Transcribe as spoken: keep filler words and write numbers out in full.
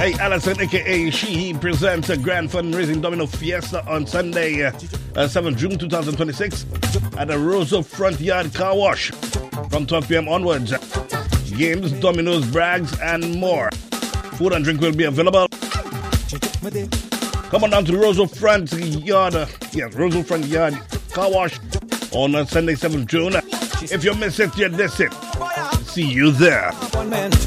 Hey, Alison, aka She, presents a grand fundraising domino fiesta on Sunday, uh, uh, seventh of June twenty twenty-six at the Roseau Front Yard Car Wash from twelve p.m. onwards. Games, dominoes, brags, and more. Food and drink will be available. Come on down to the Roseau Front Yard, uh, yes, Roseau Front Yard Car Wash on uh, Sunday, seventh of June. If you miss it, you miss it. See you there.